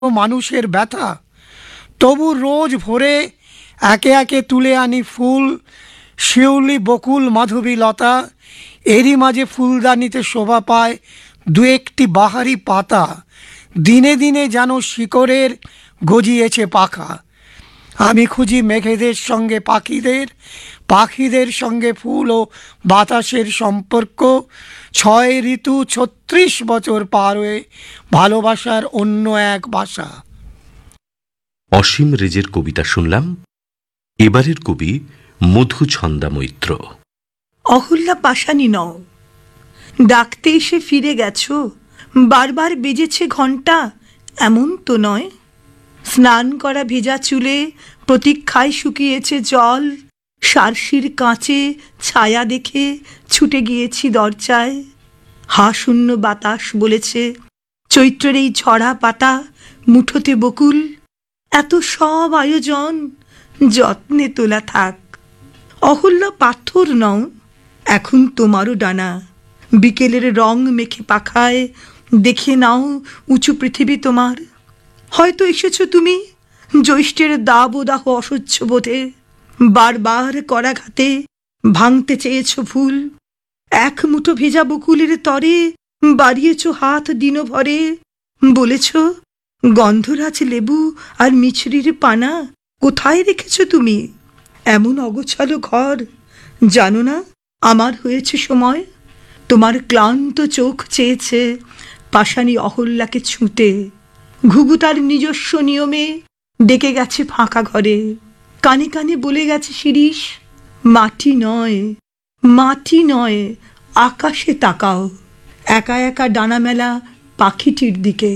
মানুষের ব্যথা, তবু রোজ ভোরে একে একে তুলে আনি ফুল, শিউলি, বকুল, মাধবী, লতা। এরই মাঝে ফুলদানিতে শোভা পায় দু একটি বাহারি পাতা। দিনে দিনে যেন শিকড়ের গজিয়েছে পাখা। আমি খুঁজি মেঘেদের সঙ্গে পাখিদের, পাখিদের সঙ্গে ফুল ও বাতাসের সম্পর্ক। ৬ ঋতু ৩৬ বছর পার হয়ে ভালোবাসার অন্য এক ভাষা। অসীম রেজের কবিতা শুনলাম। এবারের কবি মধুছন্দা মৈত্র। অহল্যা পাশানি নও, ডাকতে এসে ফিরে গেছো, বারবার বেজেছে ঘণ্টা, এমন তো নয়। স্নান করা ভেজা চুলে প্রতীক্ষায় শুকিয়েছে জল, সারসির কাঁচে ছায়া দেখে ছুটে গিয়েছি দরজায়। হা শূন্য বাতাস বলেছে, চৈত্রের এই ঝরা পাতা, মুঠোতে বকুল, এত সব আয়োজন যত্নে তোলা থাক। অহল্যা পাথর নও, এখন তোমারও ডানা, বিকেলের রং মেখে পাখায় দেখে নাও উঁচু পৃথিবী তোমার। হয়তো এসেছো তুমি জ্যৈষ্ঠের দাবদাহ অসহ্য বোধে, বারবার করাঘাতে ভাঙতে চেয়েছ ফুল। এক মুঠো ভেজা বকুলের তরে বাড়িয়েছ হাত দিনভরে, বলেছ গন্ধরাজ লেবু আর মিছরির পানা কোথায় রেখেছ তুমি? এমন অগোছালো ঘর, জানো না আমার হয়েছে সময়? তোমার ক্লান্ত চোখ চেয়েছে পাষাণী অহল্যাকে ছুঁতে। ঘুঘু তার নিজস্ব নিয়মে ডেকে গেছে ফাঁকা ঘরে, কানে কানে বলে গেছে শিরীষ, মাটি নয়, মাটি নয়, আকাশে তাকাও। একা একা ডানা মেলা পাখিটির দিকে।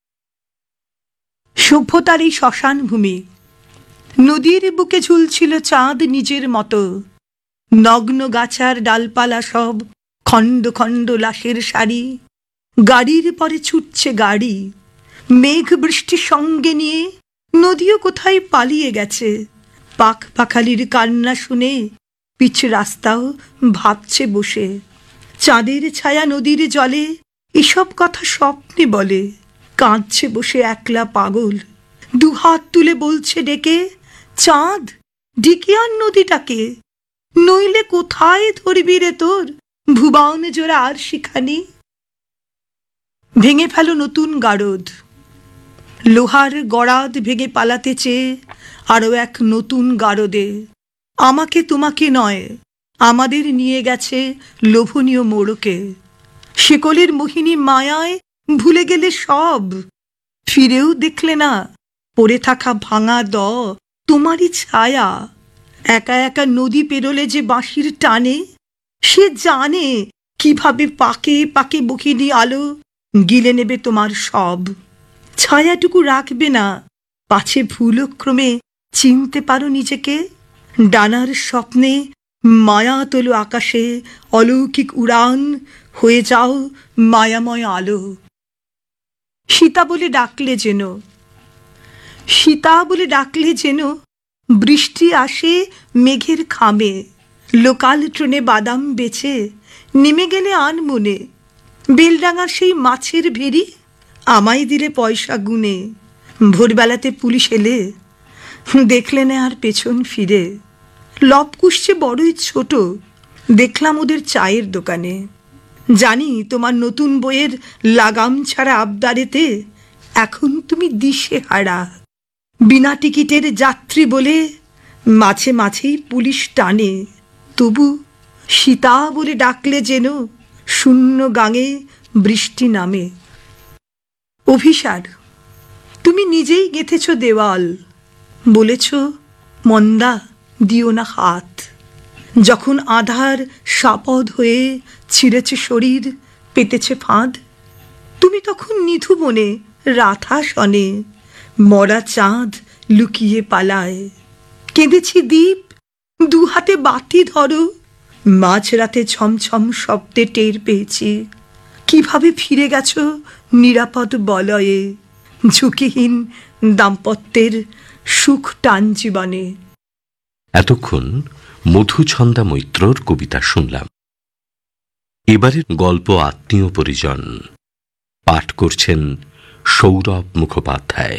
সভ্যতার এই শ্মশান ভূমি, নদীর বুকে ঝুলছিল চাঁদ নিজের মতো। নগ্ন গাছার ডালপালা সব খণ্ড খণ্ড লাশের সারি। গাড়ির পরে ছুটছে গাড়ি, মেঘ বৃষ্টি সঙ্গে নিয়ে নদীও কোথায় পালিয়ে গেছে। পাখ পাখালির কান্না শুনে পিচ রাস্তাও ভাবছে বসে। চাঁদের ছায়া নদীর জলে এসব কথা স্বপ্নে বলে। কাঁদছে বসে একলা পাগল, দুহাত তুলে বলছে ডেকে, চাঁদ ডেকে আন নদীটাকে, নইলে কোথায় ধরবি রে তোর ভুবন জোড়া আর শিখানি। ভেঙে ফেলো নতুন গারদ, লোহার গড়াদ ভেঙে পালাতে চেয়ে আরো এক নতুন গারদে। আমাকে তোমাকে নয়, আমাদের নিয়ে গেছে লোভনীয় মোড়কে। শিকলের মোহিনী মায়ায় ভুলে গেলে সব, ফিরেও দেখলে না পড়ে থাকা ভাঙা দ তোমারই ছায়া। একা একা নদী পেরোলে যে বাঁশির টানে, সে জানে কিভাবে পাকে পাকে বহিনী আলো গিলে নেবে তোমার সব। ছায়াটুকু রাখবে না, পাছে ভুলক্রমে চিনতে পারো নিজেকে। ডানার স্বপ্নে মায়া তোলো আকাশে, অলৌকিক উড়ান হয়ে যাও মায়াময় আলো। সীতা বলে ডাকলে যেন, সীতা বলে ডাকলে যেন বৃষ্টি আসে মেঘের খামে। লোকাল ট্রেনে বাদাম বেচে নেমে গেলে আনমনে। বেলডাঙার সেই মাছের ভেরি আমায় দিলে পয়সা গুনে। ভোরবেলাতে পুলিশ এলে দেখলে না আর পেছন ফিরে। লব কুশছে বড়ই ছোট, দেখলাম ওদের চায়ের দোকানে। জানি তোমার নতুন বইয়ের লাগাম ছাড়া আবদারেতে এখন তুমি দিশে হারা। বিনা টিকিটের যাত্রী বলে মাঝে মাঝেই পুলিশ টানে। তবু সীতা বলে ডাকলে যেন শূন্য গাঙে বৃষ্টি নামে। অভিসার, তুমি নিজেই গেঁথেছ দেওয়াল, বলেছ মন্দা দিও না হাত। যখন আধার সাপদ হয়ে ছিঁড়েছে শরীর, পেতেছে ফাঁদ, তুমি তখন নিধু বনে রাধা শনে। মরা চাঁদ লুকিয়ে পালায়। কেঁদেছি দ্বীপ, দু হাতে বাতি ধরো। মাঝরাতে ছমছম শব্দে টের পেয়েছি কিভাবে ফিরে গেছ নিরাপদ বলয়ে। ঝুঁকিহীন দাম্পত্যের সুখ টান জীবনে। এতক্ষণ মধুছন্দা মৈত্রর কবিতা শুনলাম। এবারের গল্প আত্মীয় পরিজন। পাঠ করছেন সৌরভ মুখোপাধ্যায়।